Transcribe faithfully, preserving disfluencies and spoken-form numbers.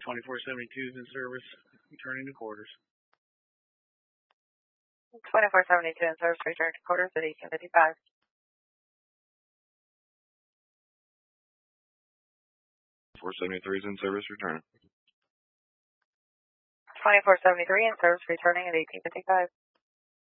twenty-four seventy-two is in service, returning to quarters. twenty-four seventy-two in service, returning to quarters at eighteen fifty-five. four seventy-three is in service, returning. twenty-four seventy-three in service, returning at eighteen fifty-five.